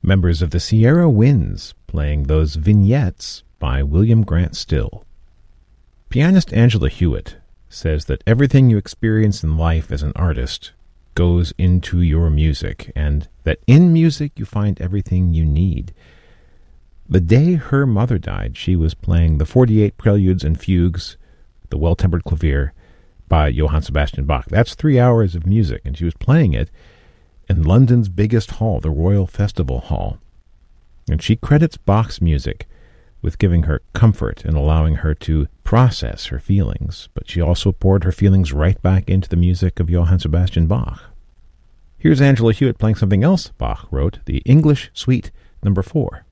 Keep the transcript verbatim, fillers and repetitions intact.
members of the Sierra Winds playing those vignettes by William Grant Still. Pianist Angela Hewitt says that everything you experience in life as an artist goes into your music, and that in music you find everything you need. The day her mother died, she was playing the forty-eight Preludes and Fugues, the Well-Tempered Clavier, by Johann Sebastian Bach. That's three hours of music, and she was playing it in London's biggest hall, the Royal Festival Hall. And she credits Bach's music with giving her comfort and allowing her to process her feelings, but she also poured her feelings right back into the music of Johann Sebastian Bach. Here's Angela Hewitt playing something else Bach wrote, the English Suite number four.